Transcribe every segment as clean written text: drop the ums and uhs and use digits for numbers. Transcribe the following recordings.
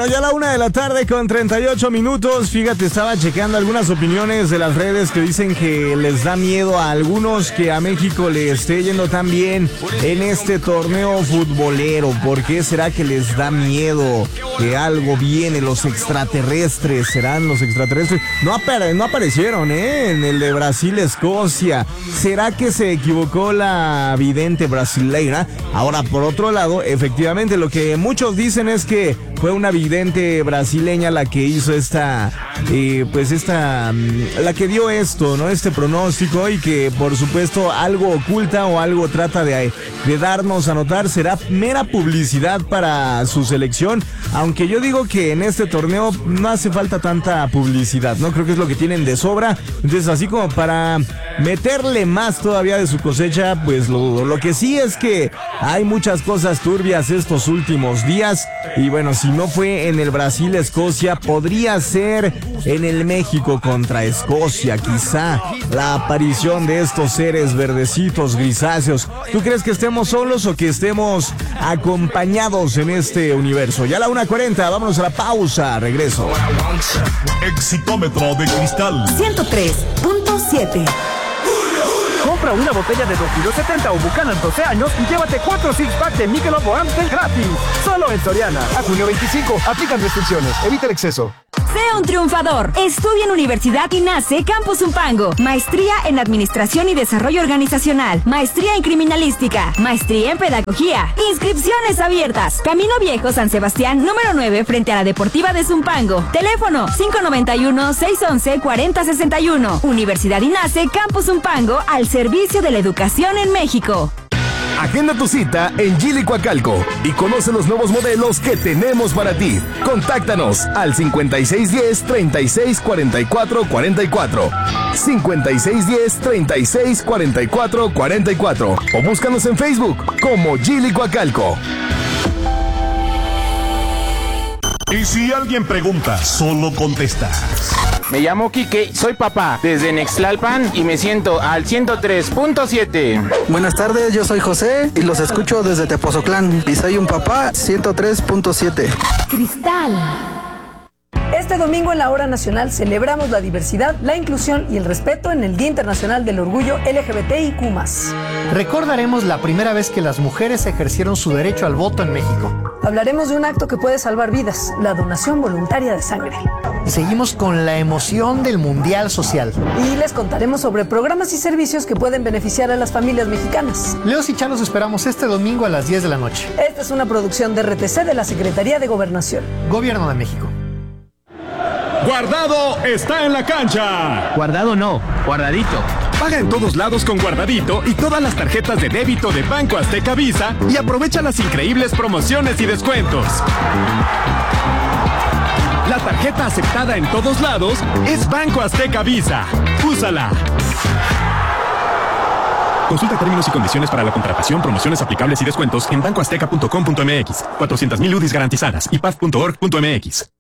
ya la 1:38 p.m. Fíjate, estaba checando algunas opiniones de las redes que dicen que les da miedo a algunos que a México le esté yendo tan bien en este torneo futbolero. ¿Por qué será que les da miedo? Que algo viene, los extraterrestres, ¿serán los extraterrestres? No aparecieron, en el de Brasil-Escocia. ¿Será que se equivocó la vidente brasileira? Ahora, por otro lado, efectivamente, lo que muchos dicen es que fue una vidente brasileña la que hizo la que dio esto, ¿no? Este pronóstico, y que por supuesto algo oculta o algo trata de darnos a notar. Será mera publicidad para su selección, aunque yo digo que en este torneo no hace falta tanta publicidad, ¿no? Creo que es lo que tienen de sobra. Entonces, así como para meterle más todavía de su cosecha, pues lo que sí es que hay muchas cosas turbias estos últimos días. Y bueno, si no fue en el Brasil-Escocia, podría ser en el México contra Escocia, quizá la aparición de estos seres verdecitos, grisáceos. ¿Tú crees que estemos solos o que estemos acompañados en este universo? Ya a la 1:40, vámonos a la pausa, regreso. Exitómetro de cristal 103.7. Compra una botella de 2,70 o Buchanan 12 años y llévate 4 six-pack de Michelob o Amstel gratis. Solo en Soriana. A junio 25. Aplican restricciones. Evita el exceso. Sé un triunfador. Estudia en Universidad INACE Campus Zumpango. Maestría en Administración y Desarrollo Organizacional. Maestría en Criminalística. Maestría en Pedagogía. Inscripciones abiertas. Camino Viejo, San Sebastián, número 9, frente a la Deportiva de Zumpango. Teléfono 591-611-4061. Universidad INACE Campus Zumpango, al servicio de la educación en México. Agenda tu cita en Geely Coacalco y conoce los nuevos modelos que tenemos para ti. Contáctanos al 5610-364444, 5610-364444 o búscanos en Facebook como Geely Coacalco. Y si alguien pregunta, solo contestas. Me llamo Quique, soy papá desde Nextlalpan y me siento al 103.7. Buenas tardes, yo soy José y los escucho desde Tepoztlán y soy un papá 103.7. Cristal. Este domingo en la Hora Nacional celebramos la diversidad, la inclusión y el respeto en el Día Internacional del Orgullo LGBTIQ+. Recordaremos la primera vez que las mujeres ejercieron su derecho al voto en México. Hablaremos de un acto que puede salvar vidas, la donación voluntaria de sangre. Seguimos con la emoción del Mundial Social. Y les contaremos sobre programas y servicios que pueden beneficiar a las familias mexicanas. Leos y Chá los esperamos este domingo a las 10 de la noche. Esta es una producción de RTC de la Secretaría de Gobernación. Gobierno de México. Guardado está en la cancha. Guardado no, guardadito. Paga en todos lados con Guardadito y todas las tarjetas de débito de Banco Azteca Visa y aprovecha las increíbles promociones y descuentos. La tarjeta aceptada en todos lados es Banco Azteca Visa. ¡Úsala! Consulta términos y condiciones para la contratación, promociones aplicables y descuentos en bancoazteca.com.mx. 400,000 UDIs garantizadas y paz.org.mx.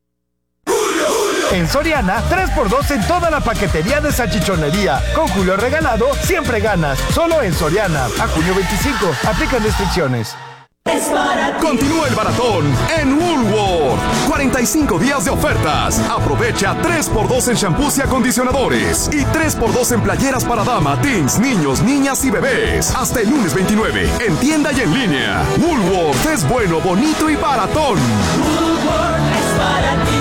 En Soriana, 3x2 en toda la paquetería de salchichonería. Con Julio regalado, siempre ganas. Solo en Soriana. A junio 25. Aplican restricciones. Continúa el maratón en Woolworth. 45 días de ofertas. Aprovecha 3x2 en shampoos y acondicionadores. Y 3x2 en playeras para dama, teens, niños, niñas y bebés. Hasta el lunes 29. En tienda y en línea. Woolworth es bueno, bonito y baratón. Woolworth es para ti.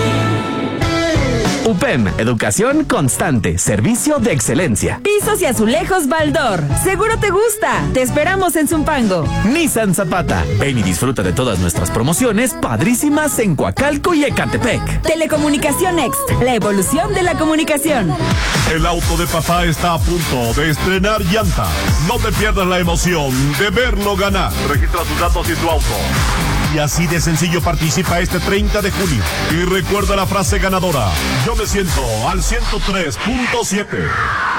UPEM, educación constante, servicio de excelencia. Pisos y azulejos Baldor. Seguro te gusta. Te esperamos en Zumpango. Nissan Zapata. Ven y disfruta de todas nuestras promociones padrísimas en Coacalco y Ecatepec. Telecomunicación Next. La evolución de la comunicación. El auto de papá está a punto de estrenar llantas. No te pierdas la emoción de verlo ganar. Registra tus datos y tu auto. Y así de sencillo participa este 30 de junio. Y recuerda la frase ganadora. Yo me siento al 103.7.